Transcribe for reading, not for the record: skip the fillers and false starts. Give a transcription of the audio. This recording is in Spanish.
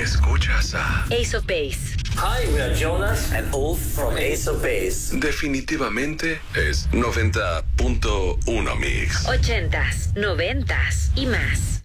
Escuchas a Ace of Base. Hi, we are Jonas and Ulf from Ace of Base. Definitivamente es 90.1 Mix. 80s, 90s y más.